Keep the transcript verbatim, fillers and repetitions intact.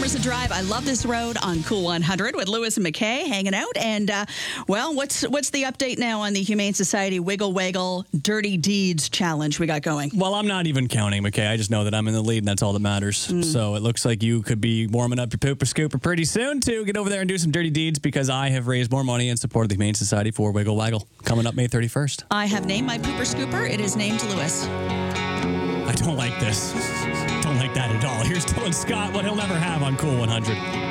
Larissa Drive. I love this road on Cool one hundred with Lewis and McKay hanging out. And, uh, well, what's what's the update now on the Humane Society Wiggle Waggle Dirty Deeds Challenge we got going? Well, I'm not even counting, McKay. I just know that I'm in the lead, and that's all that matters. Mm. So it looks like you could be warming up your pooper scooper pretty soon to get over there and do some dirty deeds, because I have raised more money in support of the Humane Society for Wiggle Waggle coming up May thirty-first. I have named my pooper scooper. It is named Lewis. I don't like this. Don't like that at all. Here's Dylan Scott, what he'll never have on Cool one hundred.